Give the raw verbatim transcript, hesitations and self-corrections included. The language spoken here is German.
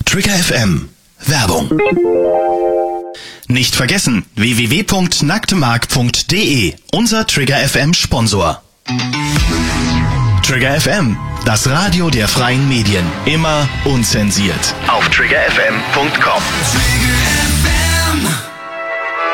Trigger F M. Werbung. Nicht vergessen, w w w punkt nacktemark punkt d e, unser Trigger F M Sponsor. Trigger F M, das Radio der freien Medien. Immer unzensiert. Auf trigger f m punkt com.